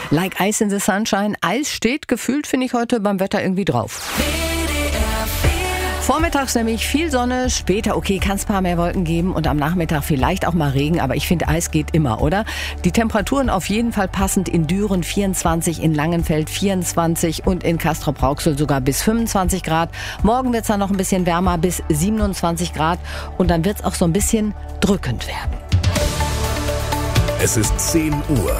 Like Ice in the Sunshine. Eis steht gefühlt, finde ich, heute beim Wetter irgendwie drauf. Vormittags nämlich viel Sonne, später kann es ein paar mehr Wolken geben und am Nachmittag vielleicht auch mal Regen, aber ich finde, Eis geht immer, oder? Die Temperaturen auf jeden Fall passend: in Düren 24, in Langenfeld 24 und in Castrop-Rauxel sogar bis 25 Grad. Morgen wird es dann noch ein bisschen wärmer, bis 27 Grad und dann wird es auch so ein bisschen drückend werden. Es ist 10 Uhr.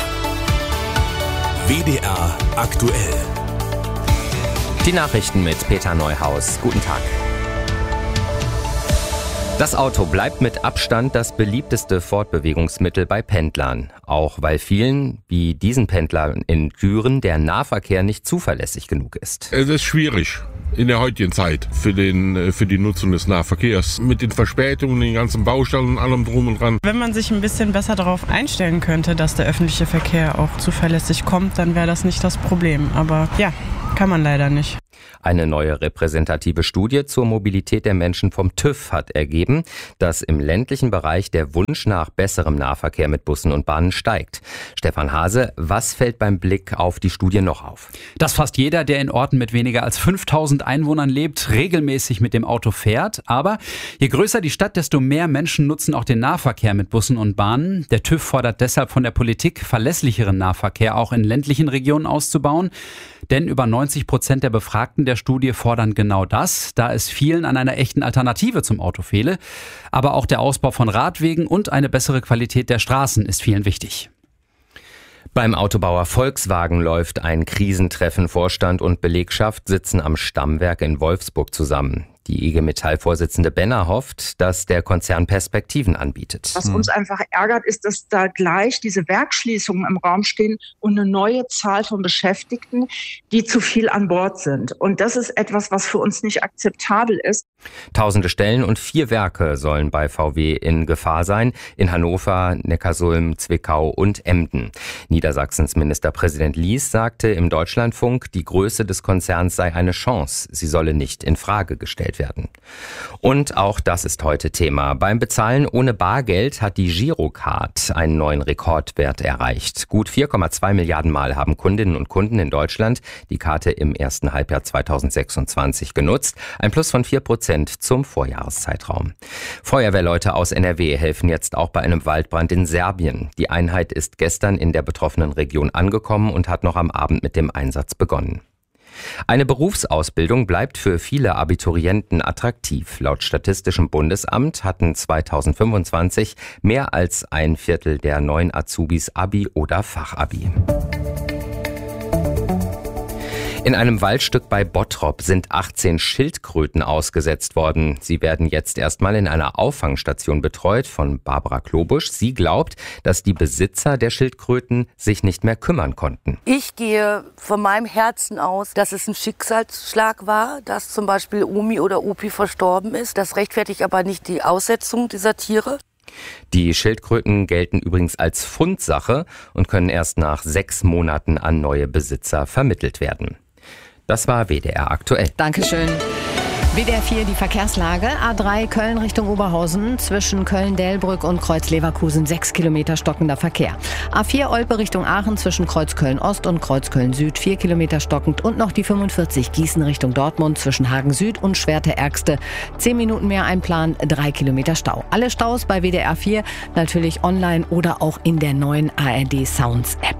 WDR aktuell. Die Nachrichten mit Peter Neuhaus. Guten Tag. Das Auto bleibt mit Abstand das beliebteste Fortbewegungsmittel bei Pendlern. Auch weil vielen, wie diesen Pendlern in Düren, der Nahverkehr nicht zuverlässig genug ist. Es ist schwierig in der heutigen Zeit für die Nutzung des Nahverkehrs. Mit den Verspätungen, den ganzen Baustellen und allem drum und dran. Wenn man sich ein bisschen besser darauf einstellen könnte, dass der öffentliche Verkehr auch zuverlässig kommt, dann wäre das nicht das Problem. Aber ja, kann man leider nicht. Eine neue repräsentative Studie zur Mobilität der Menschen vom TÜV hat ergeben, dass im ländlichen Bereich der Wunsch nach besserem Nahverkehr mit Bussen und Bahnen steigt. Stefan Hase, was fällt beim Blick auf die Studie noch auf? Dass fast jeder, der in Orten mit weniger als 5000 Einwohnern lebt, regelmäßig mit dem Auto fährt. Aber je größer die Stadt, desto mehr Menschen nutzen auch den Nahverkehr mit Bussen und Bahnen. Der TÜV fordert deshalb von der Politik, verlässlicheren Nahverkehr auch in ländlichen Regionen auszubauen. Denn über 90% der Befragten der Studie fordern genau das, da es vielen an einer echten Alternative zum Auto fehle. Aber auch der Ausbau von Radwegen und eine bessere Qualität der Straßen ist vielen wichtig. Beim Autobauer Volkswagen läuft ein Krisentreffen. Vorstand und Belegschaft sitzen am Stammwerk in Wolfsburg zusammen. Die IG Metall-Vorsitzende Benner hofft, dass der Konzern Perspektiven anbietet. Was uns einfach ärgert, ist, dass da gleich diese Werksschließungen im Raum stehen und eine neue Zahl von Beschäftigten, die zu viel an Bord sind. Und das ist etwas, was für uns nicht akzeptabel ist. Tausende Stellen und 4 Werke sollen bei VW in Gefahr sein. In Hannover, Neckarsulm, Zwickau und Emden. Niedersachsens Ministerpräsident Lies sagte im Deutschlandfunk, die Größe des Konzerns sei eine Chance. Sie solle nicht in Frage gestellt werden. Und auch das ist heute Thema. Beim Bezahlen ohne Bargeld hat die Girocard einen neuen Rekordwert erreicht. Gut 4,2 Milliarden Mal haben Kundinnen und Kunden in Deutschland die Karte im ersten Halbjahr 2026 genutzt. Ein Plus von 4% zum Vorjahreszeitraum. Feuerwehrleute aus NRW helfen jetzt auch bei einem Waldbrand in Serbien. Die Einheit ist gestern in der betroffenen Region angekommen und hat noch am Abend mit dem Einsatz begonnen. Eine Berufsausbildung bleibt für viele Abiturienten attraktiv. Laut Statistischem Bundesamt hatten 2025 mehr als ein Viertel der neuen Azubis Abi oder Fachabi. In einem Waldstück bei Bottrop sind 18 Schildkröten ausgesetzt worden. Sie werden jetzt erstmal in einer Auffangstation betreut von Barbara Klobusch. Sie glaubt, dass die Besitzer der Schildkröten sich nicht mehr kümmern konnten. Ich gehe von meinem Herzen aus, dass es ein Schicksalsschlag war, dass zum Beispiel Omi oder Opi verstorben ist. Das rechtfertigt aber nicht die Aussetzung dieser Tiere. Die Schildkröten gelten übrigens als Fundsache und können erst nach 6 Monaten an neue Besitzer vermittelt werden. Das war WDR aktuell. Dankeschön. WDR 4, die Verkehrslage. A3 Köln Richtung Oberhausen. Zwischen Köln-Delbrück und Kreuz-Leverkusen 6 Kilometer stockender Verkehr. A4 Olpe Richtung Aachen zwischen Kreuz Köln-Ost und Kreuz Köln-Süd 4 Kilometer stockend. Und noch die 45 Gießen Richtung Dortmund zwischen Hagen-Süd und Schwerte-Ergste. 10 Minuten mehr einplanen, 3 Kilometer Stau. Alle Staus bei WDR 4 natürlich online oder auch in der neuen ARD Sounds App.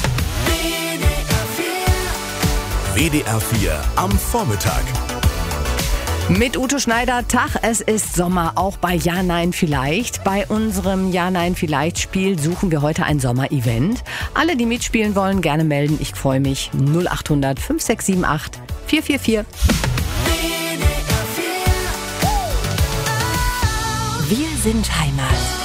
WDR 4 am Vormittag. Mit Ute Schneider, Tag, es ist Sommer, auch bei Ja, Nein, Vielleicht. Bei unserem Ja, Nein, Vielleicht-Spiel suchen wir heute ein Sommer-Event. Alle, die mitspielen wollen, gerne melden. Ich freue mich. 0800 5678 444. Wir sind Heimat.